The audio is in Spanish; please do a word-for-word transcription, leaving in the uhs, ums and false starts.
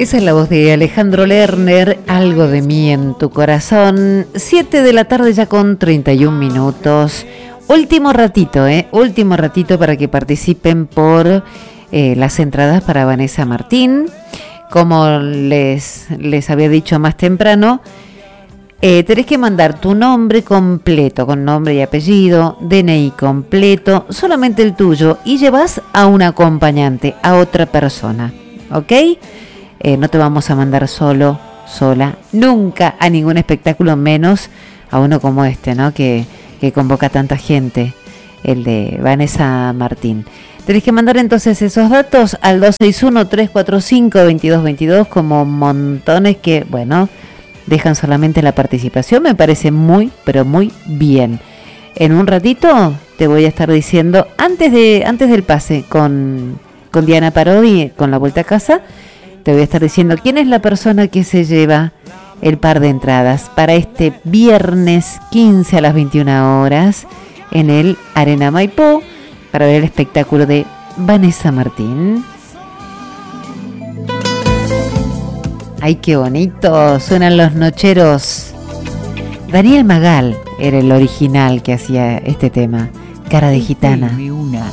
Esa es la voz de Alejandro Lerner, Algo de mí en tu corazón. Siete de la tarde ya con treinta y un minutos. Último ratito, ¿eh? Último ratito para que participen por eh, las entradas para Vanessa Martín. Como les, les había dicho más temprano, eh, tenés que mandar tu nombre completo, con nombre y apellido, D N I completo, solamente el tuyo, y llevas a un acompañante, a otra persona, ¿ok? Eh, no te vamos a mandar solo, sola, nunca a ningún espectáculo, menos a uno como este, ¿no? Que, que convoca a tanta gente, el de Vanessa Martín. Tenés que mandar entonces esos datos al dos seis uno, tres cuatro cinco, dos dos dos dos, como montones que, bueno, dejan solamente la participación. Me parece muy, pero muy bien. En un ratito te voy a estar diciendo, antes de antes del pase con, con Diana Parodi, con la vuelta a casa, te voy a estar diciendo quién es la persona que se lleva el par de entradas para este viernes quince a las veintiuna horas en el Arena Maipú para ver el espectáculo de Vanessa Martín. ¡Ay, qué bonito! Suenan los nocheros. Daniel Magal era el original que hacía este tema, Cara de Gitana.